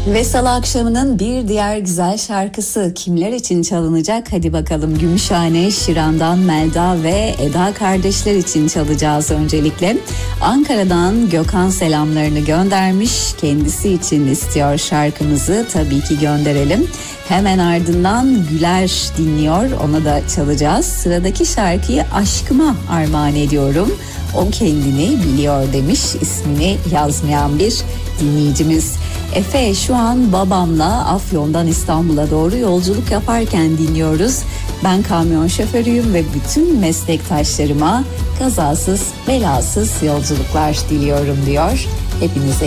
Ve salı akşamının bir diğer güzel şarkısı kimler için çalınacak? Hadi bakalım. Gümüşhane, Şiran'dan Melda ve Eda kardeşler için çalacağız öncelikle. Ankara'dan Gökhan selamlarını göndermiş. Kendisi için istiyor şarkımızı. Tabii ki gönderelim. Hemen ardından Güler dinliyor. Ona da çalacağız. Sıradaki şarkıyı aşkıma armağan ediyorum. O kendini biliyor demiş, ismini yazmayan bir dinleyicimiz. Efe, şu an babamla Afyon'dan İstanbul'a doğru yolculuk yaparken dinliyoruz. Ben kamyon şoförüyüm ve bütün meslektaşlarıma kazasız belasız yolculuklar diliyorum diyor. Hepinize